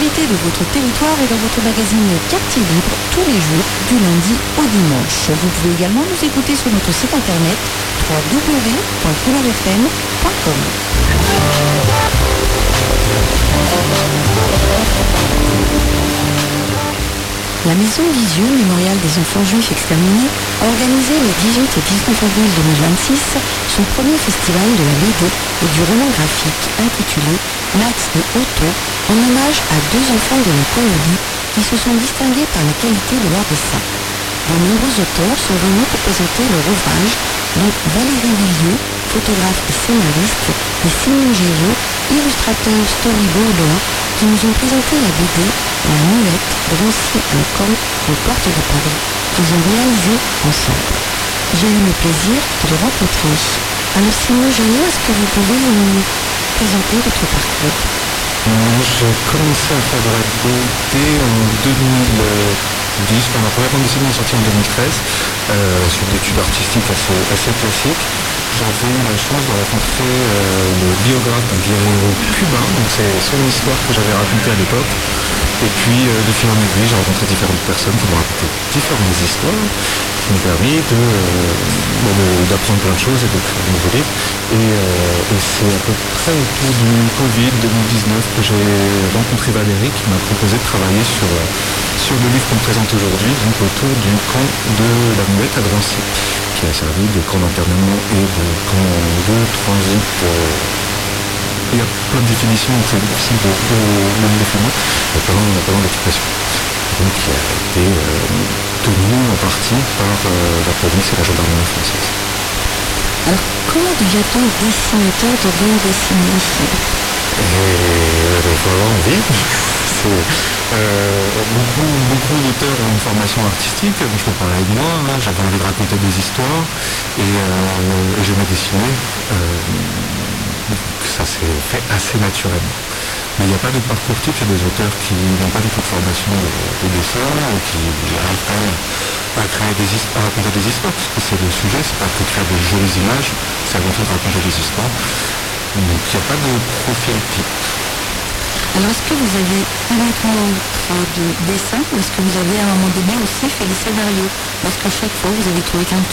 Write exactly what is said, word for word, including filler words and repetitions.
l'actualité de votre territoire et dans votre magazine Quartier Libre tous les jours du lundi au dimanche. Vous pouvez également nous écouter sur notre site internet w w w point couleur f m point com. La Maison Vision, mémorial des enfants juifs exterminés, a organisé le dix-huit et dix-neuf avril deux mille vingt-six son premier festival de la B D et du roman graphique intitulé Max et Otto, en hommage à deux enfants de la colonie qui se sont distingués par la qualité de leur dessin. De nombreux auteurs sont venus pour présenter leur ouvrage, dont Valérie Villieu, photographe et scénariste, et Simon Géliot, illustrateur storyboarder, qui nous ont présenté la B D La Muette, Drancy and Com aux portes de Paris, qu'ils ont réalisé ensemble. J'ai eu le plaisir de les rencontrer. Alors Simon Géliot, est-ce que vous pouvez nous présenter votre parcours? J'ai commencé à faire de la B D en deux mille dix, enfin, ma première bande dessinée est sortie en deux mille treize, euh, sur d'études artistiques assez, assez classiques. J'avais eu la chance de rencontrer euh, le biographe d'un guerrier cubain, donc c'est son histoire que j'avais racontée à l'époque. Et puis euh, de fil en aiguille, j'ai rencontré différentes personnes qui m'ont raconté différentes histoires, qui m'ont permis de, euh, de, d'apprendre plein de choses et de créer de nouveaux livres. Et, euh, et c'est à peu près autour du Covid deux mille dix-neuf que j'ai rencontré Valérie, qui m'a proposé de travailler sur, euh, sur le livre qu'on me présente aujourd'hui, donc autour du camp de la Muette à Drancy, qui a servi de camp d'internement et de camp de transit. Euh, Il y a plein de définitions, donc c'est difficile de, de même définir, mais pendant, pendant l'occupation. Donc qui a été euh, tenu en partie par euh, la police et la gendarmerie française. Alors, comment devient-on dessinateur de bande dessinée? Et euh, voilà, envie. C'est, euh, beaucoup, beaucoup d'auteurs ont une formation artistique, je peux parler de moi, hein, j'avais envie de raconter des histoires et, euh, et j'aimais dessiner. Euh, Ça s'est fait assez naturellement. Mais il n'y a pas de parcours type, il y a des auteurs qui n'ont pas du tout de formation de, de dessin et qui arrivent quand même à, créer des histoires, à raconter des histoires, parce que c'est le sujet, c'est pas que créer de jolies images, c'est avant tout de raconter des histoires. Donc il n'y a pas de profil type. Alors, est-ce que vous avez uniquement fait du dessin ou est-ce que vous avez à un moment donné aussi fait des scénarios? Parce qu'à chaque fois, vous avez trouvé qu'un